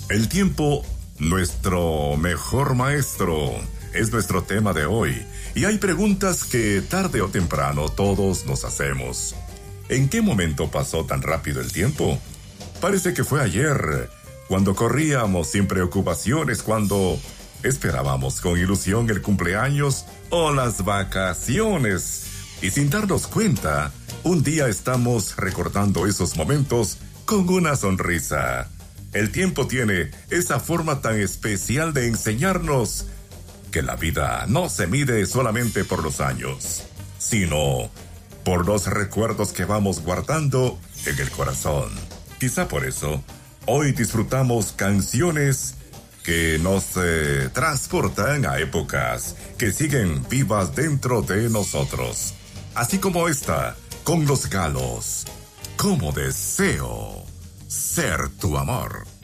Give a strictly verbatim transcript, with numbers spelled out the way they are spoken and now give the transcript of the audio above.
El tiempo, nuestro mejor maestro, es nuestro tema de hoy. Y hay preguntas que tarde o temprano todos nos hacemos. ¿En qué momento pasó tan rápido el tiempo? Parece que fue ayer, cuando corríamos sin preocupaciones, cuando esperábamos con ilusión el cumpleaños o las vacaciones. Y sin darnos cuenta, un día estamos recordando esos momentos con una sonrisa. El tiempo tiene esa forma tan especial de enseñarnos que la vida no se mide solamente por los años, sino por los recuerdos que vamos guardando en el corazón. Quizá por eso, hoy disfrutamos canciones que nos eh, transportan a épocas que siguen vivas dentro de nosotros. Así como esta, con Los Galos, Como deseo ser tu amor.